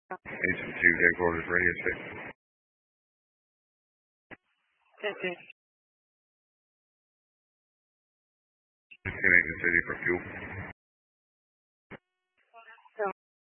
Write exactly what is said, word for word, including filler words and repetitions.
Agent two, headquarters, radio check. Okay. Disconnect the city for fuel.